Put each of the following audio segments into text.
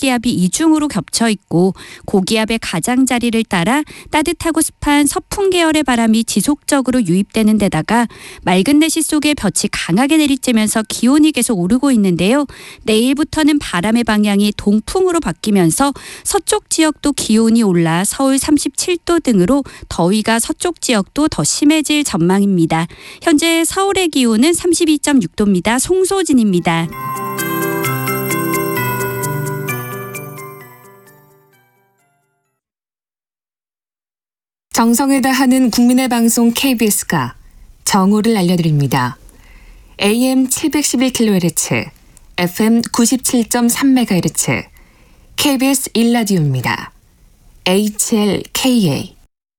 고기압이 이중으로 겹쳐 있고 고기압의 가장자리를 따라 따뜻하고 습한 서풍 계열의 바람이 지속적으로 유입되는 데다가 맑은 내시 속에 볕이 강하게 내리쬐면서 기온이 계속 오르고 있는데요. 내일부터는 바람의 방향이 동풍으로 바뀌면서 서쪽 지역도 기온이 올라 서울 37도 등으로 더위가 서쪽 지역도 더 심해질 전망입니다. 현재 서울의 기온은 32.6도입니다. 송소진입니다. 정성을 다하는 국민의 방송 KBS가 정오를 알려드립니다. AM 711kHz, FM 97.3MHz, KBS 1라디오입니다. HLKA.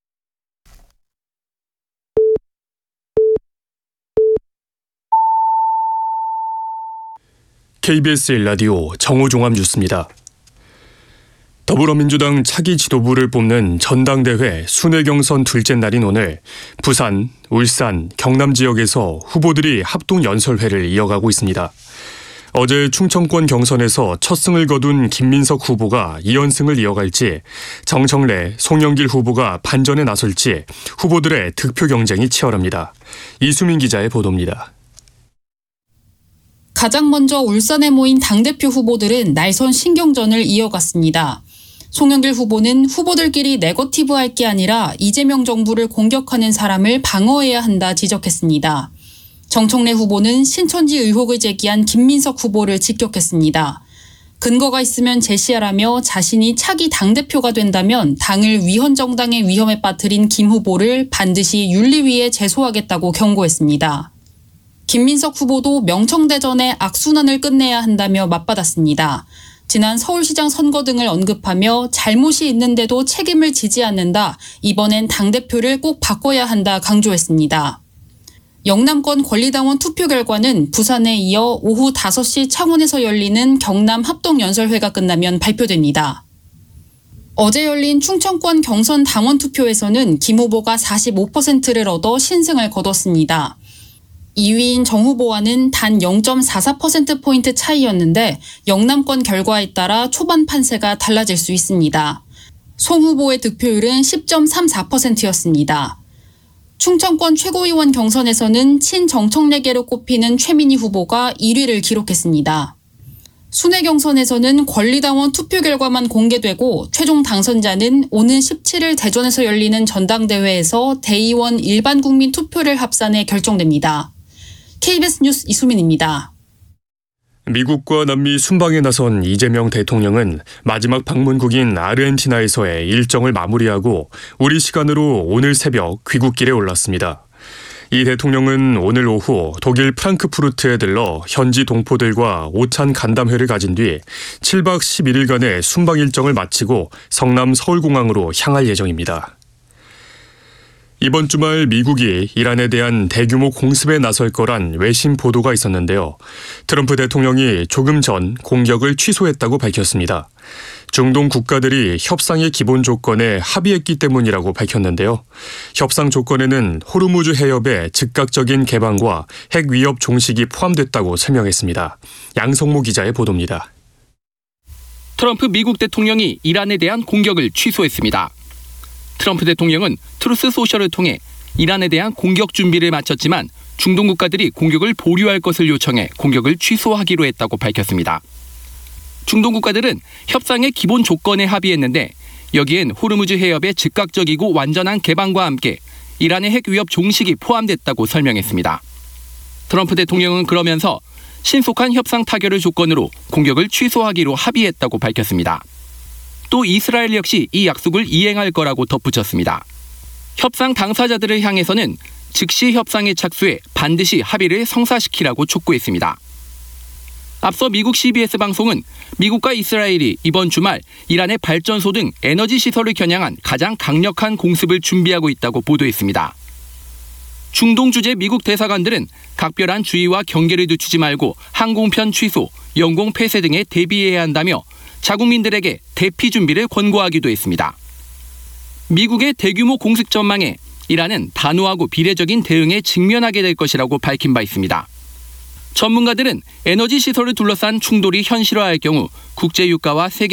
KBS 1라디오 정오종합 뉴스입니다. 더불어민주당 차기 지도부를 뽑는 전당대회 순회 경선 둘째 날인 오늘 부산, 울산, 경남 지역에서 후보들이 합동 연설회를 이어가고 있습니다. 어제 충청권 경선에서 첫 승을 거둔 김민석 후보가 2연승을 이어갈지, 정청래, 송영길 후보가 반전에 나설지 후보들의 득표 경쟁이 치열합니다. 이수민 기자의 보도입니다. 가장 먼저 울산에 모인 당대표 후보들은 날선 신경전을 이어갔습니다. 송영길 후보는 후보들끼리 네거티브할 게 아니라 이재명 정부를 공격하는 사람을 방어해야 한다 지적했습니다. 정청래 후보는 신천지 의혹을 제기한 김민석 후보를 직격했습니다. 근거가 있으면 제시하라며 자신이 차기 당대표가 된다면 당을 위헌정당의 위험에 빠뜨린 김 후보를 반드시 윤리위에 제소하겠다고 경고했습니다. 김민석 후보도 명청대전의 악순환을 끝내야 한다며 맞받았습니다. 지난 서울시장 선거 등을 언급하며 잘못이 있는데도 책임을 지지 않는다. 이번엔 당대표를 꼭 바꿔야 한다 강조했습니다. 영남권 권리당원 투표 결과는 부산에 이어 오후 5시 창원에서 열리는 경남 합동연설회가 끝나면 발표됩니다. 어제 열린 충청권 경선 당원 투표에서는 김 후보가 45%를 얻어 신승을 거뒀습니다. 2위인 정 후보와는 단 0.44%포인트 차이였는데 영남권 결과에 따라 초반 판세가 달라질 수 있습니다. 송 후보의 득표율은 10.34%였습니다. 충청권 최고위원 경선에서는 친정청래계로 꼽히는 최민희 후보가 1위를 기록했습니다. 순회 경선에서는 권리당원 투표 결과만 공개되고 최종 당선자는 오는 17일 대전에서 열리는 전당대회에서 대의원 일반 국민 투표를 합산해 결정됩니다. KBS 뉴스 이수민입니다. 미국과 남미 순방에 나선 이재명 대통령은 마지막 방문국인 아르헨티나에서의 일정을 마무리하고 우리 시간으로 오늘 새벽 귀국길에 올랐습니다. 이 대통령은 오늘 오후 독일 프랑크푸르트에 들러 현지 동포들과 오찬 간담회를 가진 뒤 7박 11일간의 순방 일정을 마치고 성남 서울공항으로 향할 예정입니다. 이번 주말 미국이 이란에 대한 대규모 공습에 나설 거란 외신 보도가 있었는데요. 트럼프 대통령이 조금 전 공격을 취소했다고 밝혔습니다. 중동 국가들이 협상의 기본 조건에 합의했기 때문이라고 밝혔는데요. 협상 조건에는 호르무즈 해협의 즉각적인 개방과 핵 위협 종식이 포함됐다고 설명했습니다. 양성모 기자의 보도입니다. 트럼프 미국 대통령이 이란에 대한 공격을 취소했습니다. 트럼프 대통령은 트루스 소셜을 통해 이란에 대한 공격 준비를 마쳤지만 중동 국가들이 공격을 보류할 것을 요청해 공격을 취소하기로 했다고 밝혔습니다. 중동 국가들은 협상의 기본 조건에 합의했는데 여기엔 호르무즈 해협의 즉각적이고 완전한 개방과 함께 이란의 핵 위협 종식이 포함됐다고 설명했습니다. 트럼프 대통령은 그러면서 신속한 협상 타결을 조건으로 공격을 취소하기로 합의했다고 밝혔습니다. 또 이스라엘 역시 이 약속을 이행할 거라고 덧붙였습니다. 협상 당사자들을 향해서는 즉시 협상에 착수해 반드시 합의를 성사시키라고 촉구했습니다. 앞서 미국 CBS 방송은 미국과 이스라엘이 이번 주말 이란의 발전소 등 에너지 시설을 겨냥한 가장 강력한 공습을 준비하고 있다고 보도했습니다. 중동 주재 미국 대사관들은 각별한 주의와 경계를 늦추지 말고 항공편 취소, 영공 폐쇄 등에 대비해야 한다며 자국민들에게 대피 준비를 권고하기도 했습니다. 미국의 대규모 공습 전망에 이란은 단호하고 비례적인 대응에 직면하게 될 것이라고 밝힌 바 있습니다. 전문가들은 에너지 시설을 둘러싼 충돌이 현실화할 경우 국제 유가와 세계